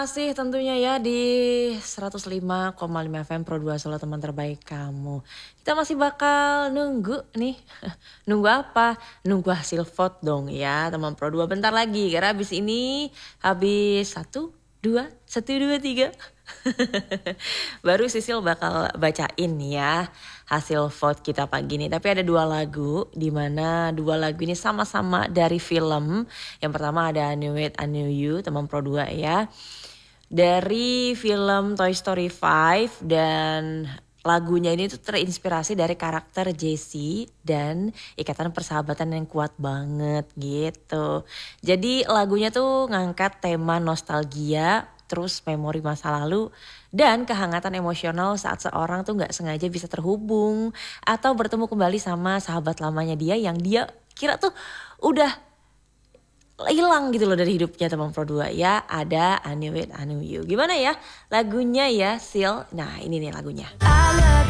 Masih tentunya ya di 105,5 FM Pro 2 Solo, teman terbaik kamu. Kita masih bakal nunggu nih. Nunggu apa? Nunggu hasil vote dong ya teman Pro 2, bentar lagi. Karena habis ini habis 1, 2, 1, 2, 3. Baru Sisil bakal bacain ya hasil vote kita pagi ini. Tapi ada 2 lagu, dimana 2 lagu ini sama-sama dari film. Yang pertama ada I Knew It, I Knew You, teman Pro 2 ya. Dari film Toy Story 5, dan lagunya ini tuh terinspirasi dari karakter Jessie dan ikatan persahabatan yang kuat banget gitu. Jadi lagunya tuh ngangkat tema nostalgia, terus memori masa lalu, dan kehangatan emosional saat seorang tuh gak sengaja bisa terhubung atau bertemu kembali sama sahabat lamanya dia yang dia kira tuh udah hilang gitu loh dari hidupnya teman Pro 2 ya. Ada I Knew It, I Knew You. Gimana ya lagunya ya Sil? Nah ini nih lagunya.